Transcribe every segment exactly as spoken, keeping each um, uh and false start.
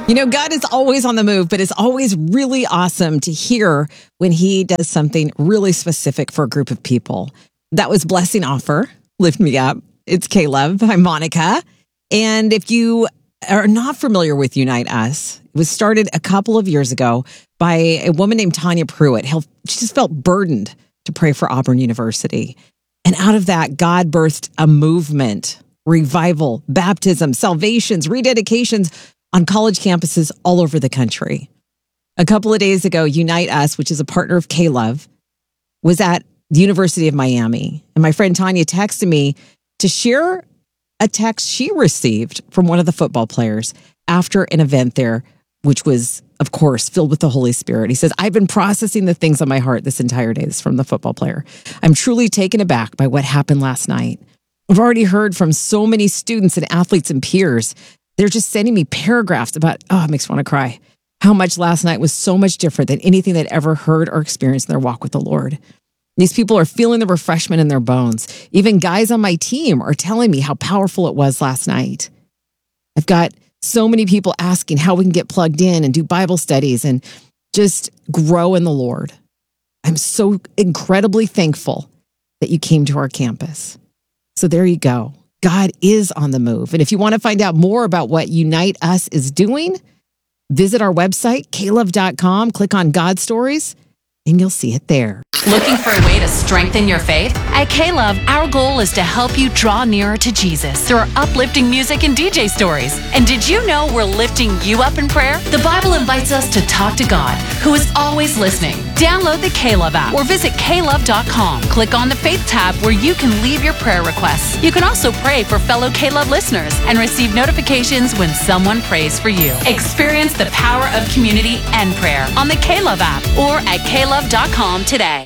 You know, God is always on the move, but it's always really awesome to hear when he does something really specific for a group of people. That was Blessing Offer, Lift Me Up. It's Caleb. I'm Monica. And if you are not familiar with Unite Us, it was started a couple of years ago by a woman named Tanya Pruitt. She just felt burdened to pray for Auburn University. And out of that, God birthed a movement, revival, baptism, salvations, rededications on college campuses all over the country. A couple of days ago, Unite Us, which is a partner of K-Love, was at the University of Miami. And my friend Tanya texted me to share a text she received from one of the football players after an event there, which was, of course, filled with the Holy Spirit. He says, I've been processing the things on my heart this entire day. This is from the football player. I'm truly taken aback by what happened last night. I've already heard from so many students and athletes and peers. They're just sending me paragraphs about, oh, it makes me want to cry, how much last night was so much different than anything they'd ever heard or experienced in their walk with the Lord. These people are feeling the refreshment in their bones. Even guys on my team are telling me how powerful it was last night. I've got so many people asking how we can get plugged in and do Bible studies and just grow in the Lord. I'm so incredibly thankful that you came to our campus. So there you go. God is on the move. And if you want to find out more about what Unite Us is doing, visit our website, K Love dot com, click on God Stories, and you'll see it there. Looking for a way to strengthen your faith? At K-Love, our goal is to help you draw nearer to Jesus through our uplifting music and D J stories. And did you know we're lifting you up in prayer? The Bible invites us to talk to God, who is always listening. Download the K-Love app or visit K Love dot com. Click on the Faith tab where you can leave your prayer requests. You can also pray for fellow K-Love listeners and receive notifications when someone prays for you. Experience the power of community and prayer on the K-Love app or at K Love dot com today.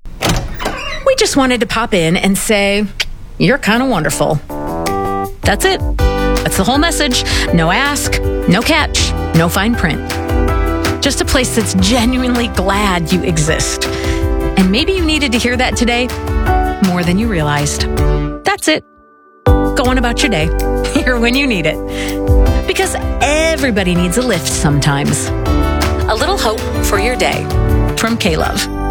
We just wanted to pop in and say, you're kind of wonderful. That's it. That's the whole message. No ask, no catch, no fine print. Just a place that's genuinely glad you exist. And maybe you needed to hear that today more than you realized. That's it. Go on about your day. Here when you need it. Because everybody needs a lift sometimes. A little hope for your day from K-Love.